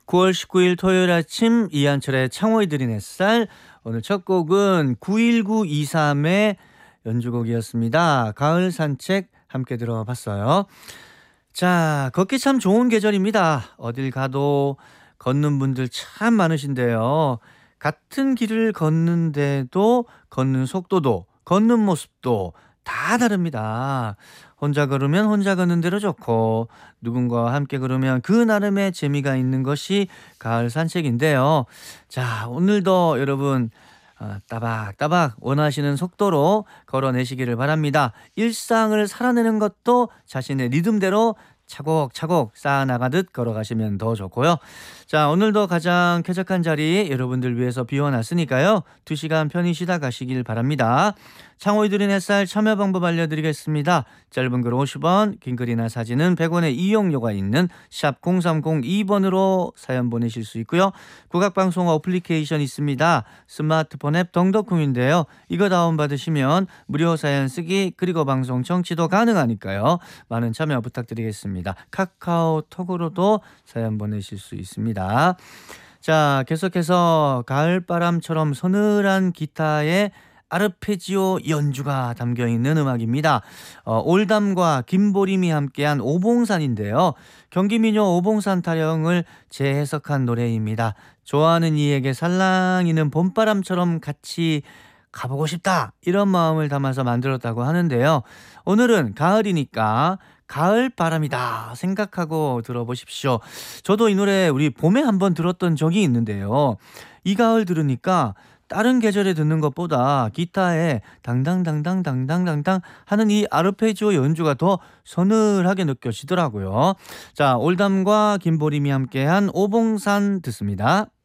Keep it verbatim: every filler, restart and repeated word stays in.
구월 십구일 토요일 아침 이한철의 창호이 들인 햇살. 오늘 첫 곡은 구일구이삼의 연주곡이었습니다. 가을 산책 함께 들어봤어요. 자, 걷기 참 좋은 계절입니다. 어딜 가도 걷는 분들 참 많으신데요. 같은 길을 걷는데도 걷는 속도도 걷는 모습도 다 다릅니다. 혼자 걸으면 혼자 걷는 대로 좋고 누군가와 함께 걸으면 그 나름의 재미가 있는 것이 가을 산책인데요. 자, 오늘도 여러분 어, 따박따박 원하시는 속도로 걸어내시기를 바랍니다. 일상을 살아내는 것도 자신의 리듬대로 차곡차곡 쌓아나가듯 걸어가시면 더 좋고요. 자, 오늘도 가장 쾌적한 자리 여러분들 위해서 비워놨으니까요. 두 시간 편히 쉬다 가시길 바랍니다. 창호이 들인 햇살 참여 방법 알려드리겠습니다. 짧은 글 오십 원, 긴 글이나 사진은 백 원의 이용료가 있는 샵 공삼공이 번으로 사연 보내실 수 있고요. 국악방송 어플리케이션 있습니다. 스마트폰 앱 덩덕콩인데요. 이거 다운받으시면 무료 사연 쓰기 그리고 방송 청취도 가능하니까요. 많은 참여 부탁드리겠습니다. 카카오톡으로도 사연 보내실 수 있습니다. 자, 계속해서 가을바람처럼 서늘한 기타의 아르페지오 연주가 담겨있는 음악입니다. 어, 올담과 김보림이 함께한 오봉산인데요. 경기민요 오봉산 타령을 재해석한 노래입니다. 좋아하는 이에게 살랑이는 봄바람처럼 같이 가보고 싶다 이런 마음을 담아서 만들었다고 하는데요. 오늘은 가을이니까 가을 바람이다 생각하고 들어보십시오. 저도 이 노래 우리 봄에 한번 들었던 적이 있는데요. 이 가을 들으니까 다른 계절에 듣는 것보다 기타에 당당당당당당당당 하는 이 아르페지오 연주가 더 서늘하게 느껴지더라고요. 자, 올담과 김보림이 함께한 오봉산 듣습니다.